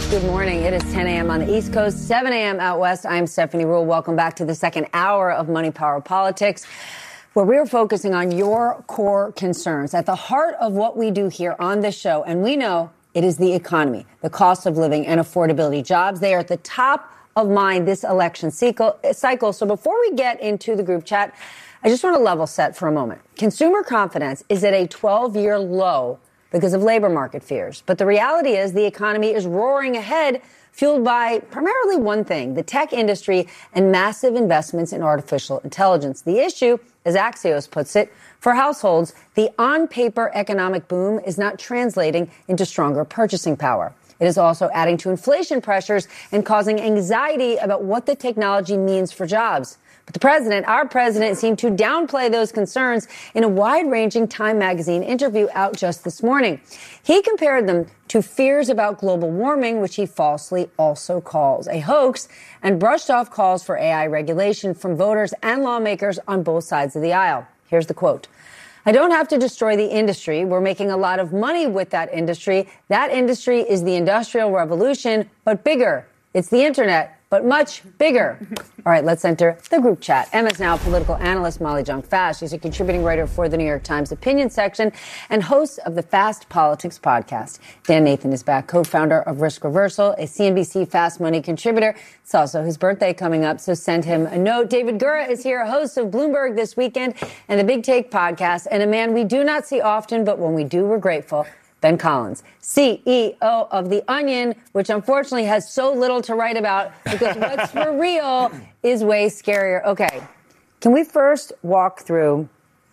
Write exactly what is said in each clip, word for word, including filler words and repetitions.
Good morning. It is ten a.m. on the East Coast, seven a.m. out west. I'm Stephanie Ruhle. Welcome back to the second hour of Money Power Politics, where we're focusing on your core concerns at the heart of what we do here on this show. And we know it is the economy, the cost of living, and affordability. Jobs, they are at the top of mind this election cycle. So before we get into the group chat, I just want to level set for a moment. Consumer confidence is at a twelve-year low because of labor market fears. But the reality is the economy is roaring ahead, fueled by primarily one thing, the tech industry and massive investments in artificial intelligence. The issue, as Axios puts it, for households, the on-paper economic boom is not translating into stronger purchasing power. It is also adding to inflation pressures and causing anxiety about what the technology means for jobs. But the president, our president, seemed to downplay those concerns in a wide-ranging Time magazine interview out just this morning. He compared them to fears about global warming, which he falsely also calls a hoax, and brushed off calls for A I regulation from voters and lawmakers on both sides of the aisle. Here's the quote. I don't have to destroy the industry. We're making a lot of money with that industry. That industry is the Industrial Revolution, but bigger. It's the internet, but much bigger. All right, let's enter the group chat. M S Now political analyst Molly Jong-Fast. She's a contributing writer for the New York Times opinion section and host of the Fast Politics podcast. Dan Nathan is back, co-founder of Risk Reversal, a C N B C Fast Money contributor. It's also his birthday coming up, so send him a note. David Gura is here, host of Bloomberg This Weekend and the Big Take podcast, and a man we do not see often, but when we do, we're grateful. Ben Collins, C E O of The Onion, which unfortunately has so little to write about because what's for real is way scarier. Okay, can we first walk through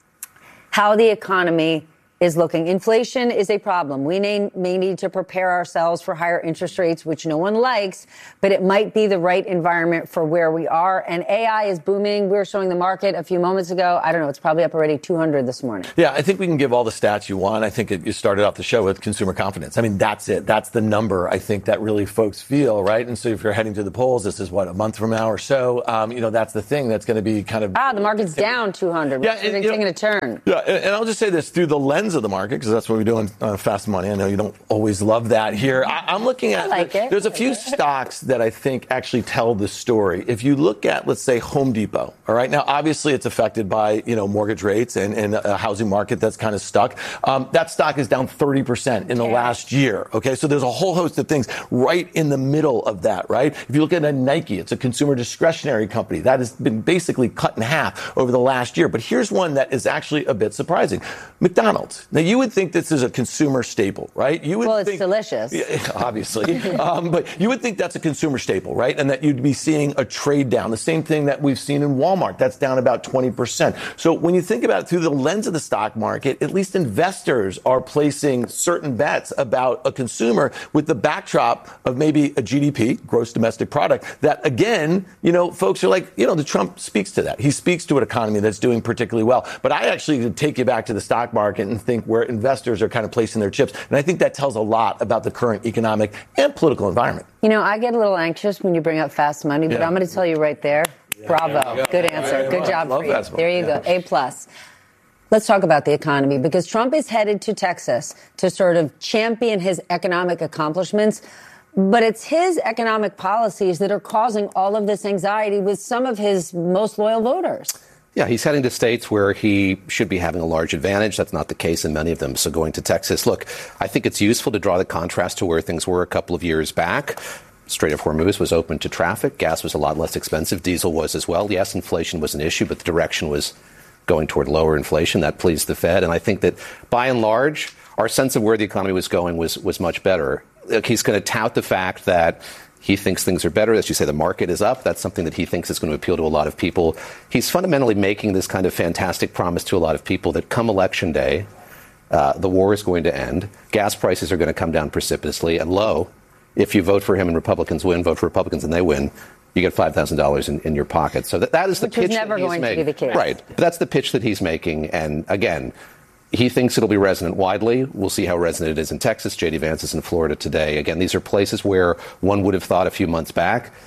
how the economy is looking? Inflation is a problem. We may, may need to prepare ourselves for higher interest rates, which no one likes, but it might be the right environment for where we are. And A I is booming. We were showing the market a few moments ago. I don't know. It's probably up already two hundred this morning. Yeah, I think we can give all the stats you want. I think it, you started off the show with consumer confidence. I mean, that's it. That's the number I think that really folks feel, right? And so if you're heading to the polls, this is what, a month from now or so, um, you know, that's the thing that's going to be kind of... Ah, the market's down two hundred. Yeah, it's taking a turn. Yeah, and, and I'll just say this through the lens of the market, because that's what we do in uh, Fast Money. I know you don't always love that here. I, I'm looking at, I like it. There's a few stocks that I think actually tell the story. If you look at, let's say, Home Depot, all right, now obviously it's affected by, you know, mortgage rates and, and a housing market that's kind of stuck. Um, that stock is down thirty percent in the yeah. last year. Okay, so there's a whole host of things right in the middle of that, right? If you look at a Nike, it's a consumer discretionary company that has been basically cut in half over the last year. But here's one that is actually a bit surprising. McDonald's. Now, you would think this is a consumer staple, right? You would well, it's think, delicious. Yeah, obviously. um, but you would think that's a consumer staple, right? And that you'd be seeing a trade down. The same thing that we've seen in Walmart. That's down about twenty percent. So when you think about it through the lens of the stock market, at least investors are placing certain bets about a consumer with the backdrop of maybe a G D P, gross domestic product, that again, you know, folks are like, you know, the Trump speaks to that. He speaks to an economy that's doing particularly well. But I actually could take you back to the stock market and think where investors are kind of placing their chips. And I think that tells a lot about the current economic and political environment. You know, I get a little anxious when you bring up Fast Money, but yeah. I'm going to tell you right there. Yeah, Bravo. Go. Good answer. Yeah, Good job for you. There you yeah. go. A plus. Let's talk about the economy, because Trump is headed to Texas to sort of champion his economic accomplishments. But it's his economic policies that are causing all of this anxiety with some of his most loyal voters. Yeah, he's heading to states where he should be having a large advantage. That's not the case in many of them. So going to Texas, look, I think it's useful to draw the contrast to where things were a couple of years back. Strait of Hormuz was open to traffic. Gas was a lot less expensive. Diesel was as well. Yes, inflation was an issue, but the direction was going toward lower inflation. That pleased the Fed. And I think that by and large, our sense of where the economy was going was, was much better. Look, he's going to tout the fact that he thinks things are better. As you say, the market is up. That's something that he thinks is going to appeal to a lot of people. He's fundamentally making this kind of fantastic promise to a lot of people that come election day, uh, the war is going to end. Gas prices are going to come down precipitously and low. If you vote for him and Republicans win, vote for Republicans and they win, you get five thousand dollars in, in your pocket. So that, that is the Which pitch is never that he's going making. to be the case. Right. But that's the pitch that he's making. And again, he thinks it'll be resonant widely. We'll see how resonant it is in Texas. J D Vance is in Florida today. Again, these are places where one would have thought a few months back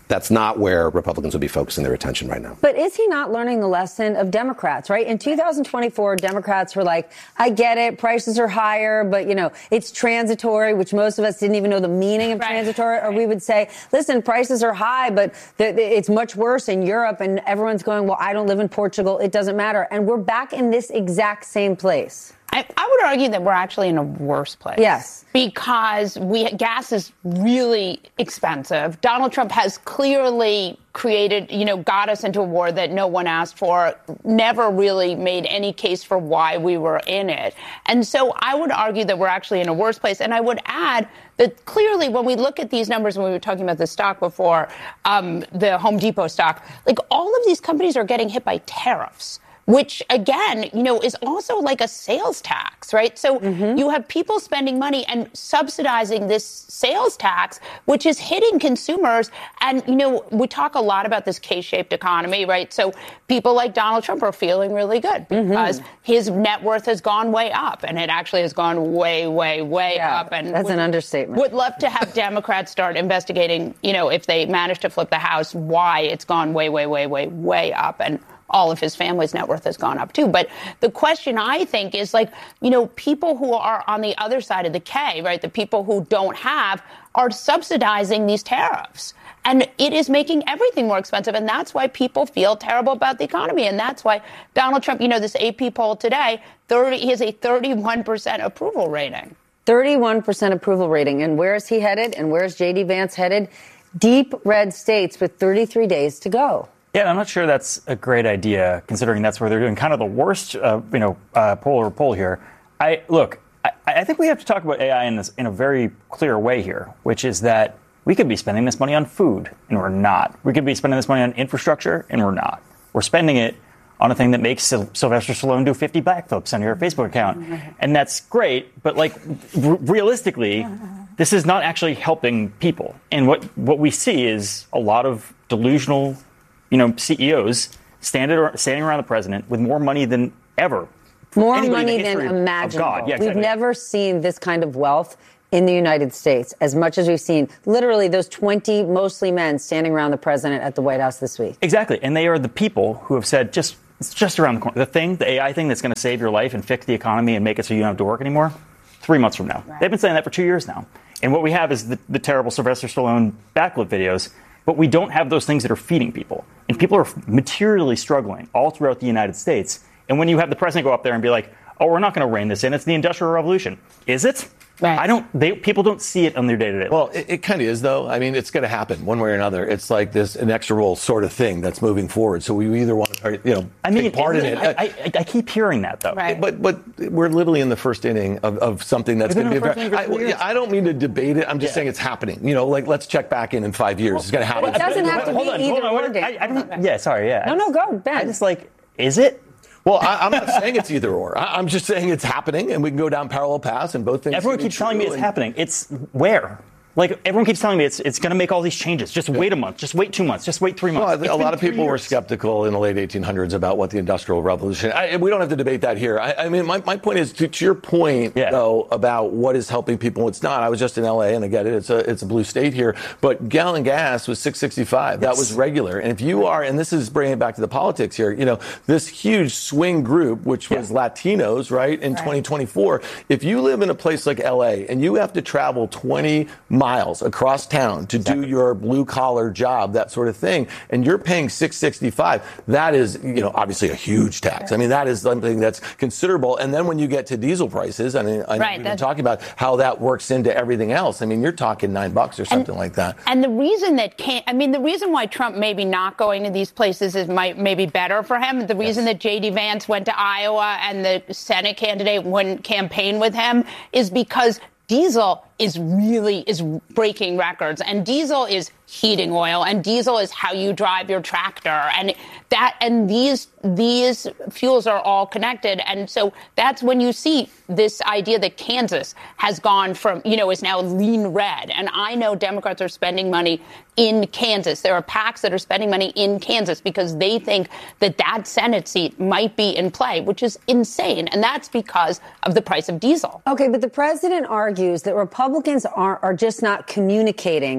That's not where Republicans would be focusing their attention right now. But is he not learning the lesson of Democrats, right? In two thousand twenty-four, Democrats were like, I get it, prices are higher, but, you know, it's transitory, which most of us didn't even know the meaning of right. transitory. Or we would say, listen, prices are high, but th- th- it's much worse in Europe. And everyone's going, well, I don't live in Portugal. It doesn't matter. And we're back in this exact same place. I, I would argue that we're actually in a worse place. Yes. Because we gas is really expensive. Donald Trump has clearly created, you know, got us into a war that no one asked for, never really made any case for why we were in it. And so I would argue that we're actually in a worse place. And I would add that clearly when we look at these numbers, when we were talking about the stock before, um, the Home Depot stock, like all of these companies are getting hit by tariffs, which, again, you know, is also like a sales tax, right? So mm-hmm. you have people spending money and subsidizing this sales tax, which is hitting consumers. And, you know, we talk a lot about this K-shaped economy, right? So people like Donald Trump are feeling really good because mm-hmm. his net worth has gone way up, and it actually has gone way, way, way yeah, up. And that's would, an understatement. Would love to have Democrats start investigating, you know, if they manage to flip the House, why it's gone way, way, way, way, way up. And all of his family's net worth has gone up, too. But the question, I think, is like, you know, people who are on the other side of the K, right, the people who don't have, are subsidizing these tariffs. And it is making everything more expensive. And that's why people feel terrible about the economy. And that's why Donald Trump, you know, this A P poll today, thirty he has a thirty-one percent approval rating. thirty-one percent approval rating. And where is he headed? And where is J D Vance headed? Deep red states with thirty-three days to go. Yeah, I'm not sure that's a great idea, considering that's where they're doing kind of the worst, uh, you know, uh, poll or poll here. I look, I, I think we have to talk about A I in this in a very clear way here, which is that we could be spending this money on food, and we're not. We could be spending this money on infrastructure, and we're not. We're spending it on a thing that makes Sil- Sylvester Stallone do fifty backflips on your Facebook account, and that's great. But like r- realistically, this is not actually helping people. And what what we see is a lot of delusional, you know, C E Os standing standing around the president with more money than ever. More money than imaginable. Yeah, exactly. We've never seen this kind of wealth in the United States, as much as we've seen literally those twenty mostly men standing around the president at the White House this week. Exactly. And they are the people who have said, just it's just around the corner. The thing, the A I thing that's going to save your life and fix the economy and make it so you don't have to work anymore, three months from now. Right. They've been saying that for two years now. And what we have is the, the terrible Sylvester Stallone backflip videos. But we don't have those things that are feeding people. And people are materially struggling all throughout the United States. And when you have the president go up there and be like, oh, we're not going to rein this in. It's the Industrial Revolution. Is it? Right. I don't. They, people don't see it on their day-to-day life. Well, it, it kind of is, though. I mean, it's going to happen one way or another. It's like this inexorable sort of thing that's moving forward. So we either want to, you know, I mean, take part in it. I, I, I keep hearing that, though. Right. But but we're literally in the first inning of, of something that's going to be. Very, I, well, yeah, I don't mean to debate it. I'm just yeah. saying it's happening. You know, like let's check back in in five years. Well, it's going to happen. Well, it doesn't have to hold be on, either hold on, or. I, I don't, yeah, sorry. Yeah. No, no, go, Ben. I just like, is it? Well, I, I'm not saying it's either or. I, I'm just saying it's happening, and we can go down parallel paths, and both things. Everyone keeps telling me it's and, happening. It's where? Like, everyone keeps telling me it's it's going to make all these changes. Just wait a month. Just wait two months. Just wait three months. Well, a lot of people were skeptical in the late eighteen hundreds about what the Industrial Revolution. I, we don't have to debate that here. I, I mean, my, my point is to, to your point, yeah. though, about what is helping people. What's not. I was just in L A, and I get it. It's a it's a blue state here, but gallon gas was six sixty-five. Yes. That was regular. And if you are, and this is bringing it back to the politics here, you know, this huge swing group, which was yeah. Latinos, right, in right. twenty twenty-four. If you live in a place like L A and you have to travel twenty miles across town to exactly. do your blue collar job, that sort of thing, and you're paying six sixty-five, that is, you know, obviously a huge tax. I mean, that is something that's considerable. And then when you get to diesel prices, I mean, I know right, we've been talking about how that works into everything else. I mean, you're talking nine bucks or something and, like that. And the reason that can't, I mean, the reason why Trump maybe not going to these places is might maybe better for him. The reason yes. that J D Vance went to Iowa and the Senate candidate wouldn't campaign with him is because diesel is really is breaking records, and diesel is heating oil, and diesel is how you drive your tractor, and that and these these fuels are all connected. And so that's when you see this idea that Kansas has gone from, you know, is now lean red. And I know Democrats are spending money in Kansas. There are PACs that are spending money in Kansas because they think that that Senate seat might be in play, which is insane. And that's because of the price of diesel. Okay, but the president argues that Republicans are, are just not communicating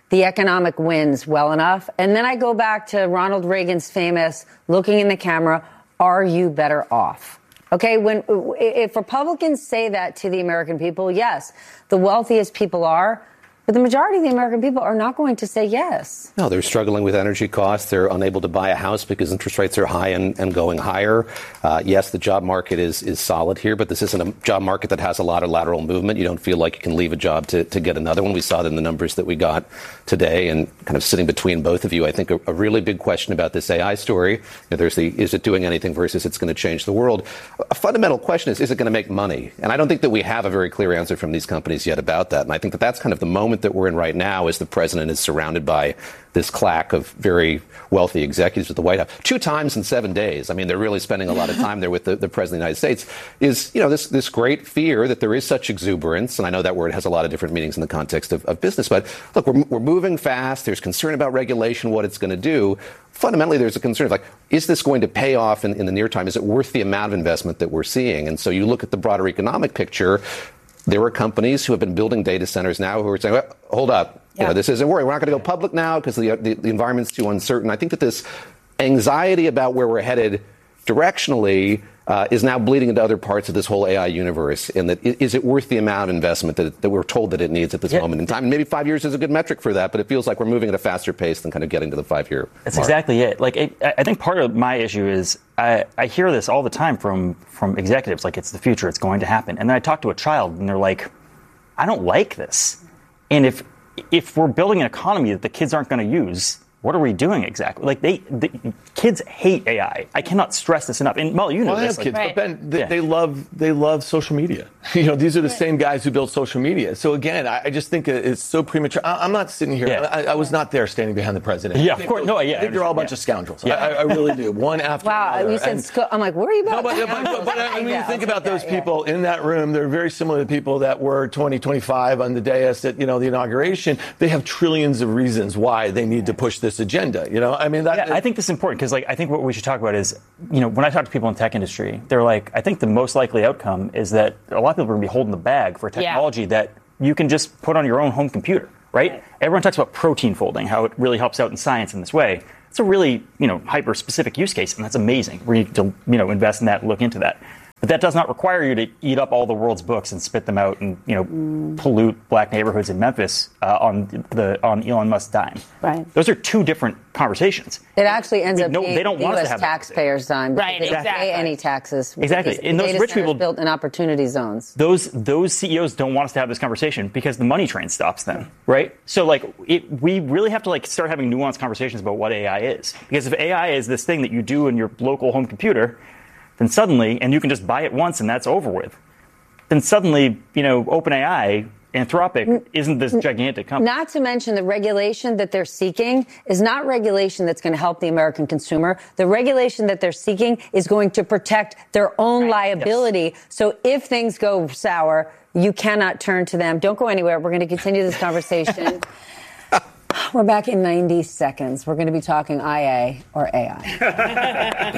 the economic wins well enough. And then I go back to Ronald Reagan's famous looking in the camera, are you better off? Okay, when if Republicans say that to the American people, yes, the wealthiest people are. But the majority of the American people are not going to say yes. No, they're struggling with energy costs. They're unable to buy a house because interest rates are high and, and going higher. Uh, yes, the job market is is solid here, but this isn't a job market that has a lot of lateral movement. You don't feel like you can leave a job to, to get another one. We saw that in the numbers that we got today, and kind of sitting between both of you, I think a, a really big question about this A I story. You know, there's the, is it doing anything versus it's going to change the world? A fundamental question is, is it going to make money? And I don't think that we have a very clear answer from these companies yet about that. And I think that that's kind of the moment that we're in right now, as the president is surrounded by this claque of very wealthy executives at the White House. Two times in seven days. I mean, they're really spending a lot of time there with the, the president of the United States. Is, you know, this this great fear that there is such exuberance, and I know that word has a lot of different meanings in the context of, of business, but look, we're, we're moving fast. There's concern about regulation, what it's going to do. Fundamentally, there's a concern of, like, is this going to pay off in, in the near time? Is it worth the amount of investment that we're seeing? And so you look at the broader economic picture. There are companies who have been building data centers now who are saying, well, hold up, yeah. you know, this isn't working. We're not going to go public now because the, the, the environment's too uncertain. I think that this anxiety about where we're headed directionally uh, is now bleeding into other parts of this whole A I universe. And that is it worth the amount of investment that, that we're told that it needs at this yeah. moment in time? And maybe five years is a good metric for that, but it feels like we're moving at a faster pace than kind of getting to the five-year That's mark. Exactly it. Like, it, I think part of my issue is I, I hear this all the time from from executives, like it's the future, it's going to happen. And then I talk to a child, and they're like, I don't like this. And if if we're building an economy that the kids aren't going to use, what are we doing exactly? Like, they, the kids hate A I. I cannot stress this enough. And Molly, you know well, this. I have kids, like, but Ben, they, yeah. they love they love social media. You know, these are the same guys who build social media. So again, I, I just think it's so premature. I, I'm not sitting here. Yeah. I, I was not there standing behind the president. Yeah, of course. No, yeah. I think they're all a bunch yeah. of scoundrels. Yeah. I, I really do. One after wow, another. you said And, sco- I'm like, where are you about? No, but, but, but, but I mean, yeah, think I'll about those that, yeah. people in that room. They're very similar to people that were twenty, twenty-five on the dais at, you know, the inauguration. They have trillions of reasons why they need to push this agenda. You know, I mean, that, yeah, I think this is important because, like, I think what we should talk about is, you know, when I talk to people in the tech industry, they're like, I think the most likely outcome is that a lot of people are going to be holding the bag for technology yeah. that you can just put on your own home computer, right? right? Everyone talks about protein folding, how it really helps out in science in this way. It's a really, you know, hyper-specific use case, and that's amazing. We need to, you know, invest in that, look into that. But that does not require you to eat up all the world's books and spit them out and, you know, mm. pollute black neighborhoods in Memphis uh, on the on Elon Musk's dime. Right. Those are two different conversations. It actually ends I up mean, no, being they don't the want U us S to have taxpayers' dime. Right, they exactly. don't pay any taxes. Exactly. These, And those data rich people built in opportunity zones. Those those C E Os don't want us to have this conversation because the money train stops them, right? So, like, it, we really have to, like, start having nuanced conversations about what A I is. Because if A I is this thing that you do in your local home computer, then suddenly, and you can just buy it once and that's over with, then suddenly, you know, OpenAI, Anthropic, isn't this gigantic company. Not to mention the regulation that they're seeking is not regulation that's going to help the American consumer. The regulation that they're seeking is going to protect their own right. liability. Yes. So if things go sour, you cannot turn to them. Don't go anywhere. We're going to continue this conversation. We're back in ninety seconds. We're going to be talking I A or A I.